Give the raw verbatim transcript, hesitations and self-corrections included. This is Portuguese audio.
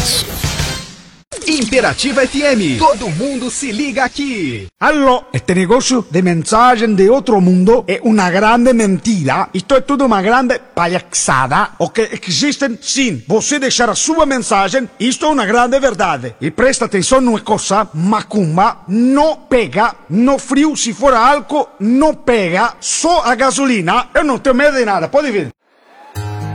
mais. Imperativa F M, todo mundo se liga aqui. Aló, este negocio de mensajes de otro mundo es una grande mentira. Esto es tudo uma grande palhaçada. O que existem sim. Você deixar a sua mensagem, isto é uma grande verdade. E presta atenção numa coisa, macumba não pega, no frio, se for álcool, não pega, só a gasolina. Eu não tenho medo de nada, pode vir.